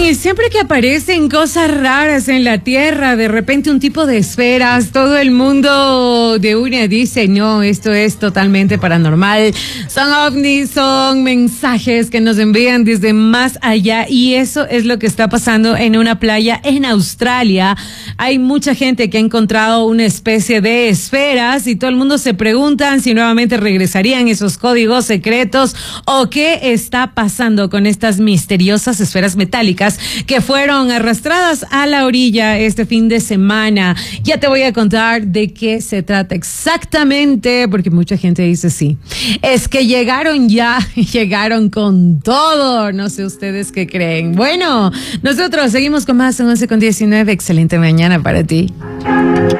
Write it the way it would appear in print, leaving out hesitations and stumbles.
y siempre que aparecen cosas raras en la Tierra, de repente un tipo de esferas, todo el mundo de una dice, no, esto es totalmente paranormal, son ovnis, son mensajes que nos envían desde más allá, y eso es lo que está pasando en una playa en Australia. Hay mucha gente que ha encontrado una especie de esferas y todo el mundo se pregunta si nuevamente regresarían esos códigos secretos o qué está pasando con estas misteriosas esferas metálicas que fueron arrastradas a la orilla este fin de semana. Ya te voy a contar de qué se trata exactamente, porque mucha gente dice sí. Es que llegaron con todo. No sé ustedes qué creen. Bueno, nosotros seguimos con más, son 11:19. Excelente mañana para ti.